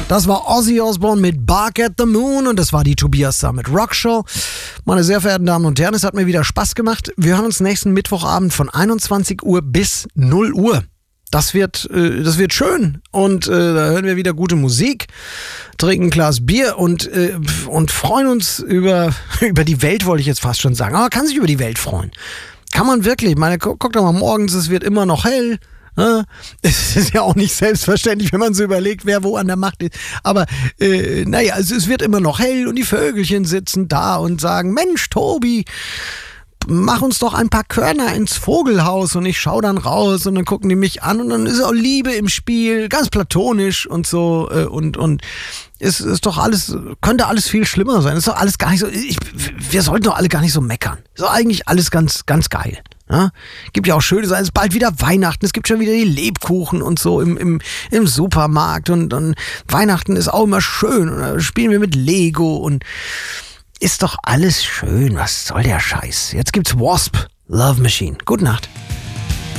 Das war Ozzy Osbourne mit Bark at the Moon und das war die Tobias Summit Rockshow. Meine sehr verehrten Damen und Herren, es hat mir wieder Spaß gemacht. Wir hören uns nächsten Mittwochabend von 21 Uhr bis 0 Uhr. Das wird schön und da hören wir wieder gute Musik, trinken ein Glas Bier und freuen uns über die Welt, wollte ich jetzt fast schon sagen. Aber man kann sich über die Welt freuen. Kann man wirklich. Ich meine, guck doch mal morgens, es wird immer noch hell. Es ist ja auch nicht selbstverständlich, wenn man so überlegt, wer wo an der Macht ist. Aber es wird immer noch hell und die Vögelchen sitzen da und sagen, Mensch, Tobi, mach uns doch ein paar Körner ins Vogelhaus. Und ich schaue dann raus und dann gucken die mich an und dann ist auch Liebe im Spiel, ganz platonisch und so. Und es ist doch alles, könnte alles viel schlimmer sein. Ist doch alles gar nicht so, wir sollten doch alle gar nicht so meckern. Ist doch eigentlich alles ganz, ganz geil. Ja? Gibt ja auch schöne Sachen, es ist bald wieder Weihnachten, es gibt schon wieder die Lebkuchen und so im Supermarkt und Weihnachten ist auch immer schön und da spielen wir mit Lego und ist doch alles schön, was soll der Scheiß? Jetzt gibt's Wasp, Love Machine. Gute Nacht.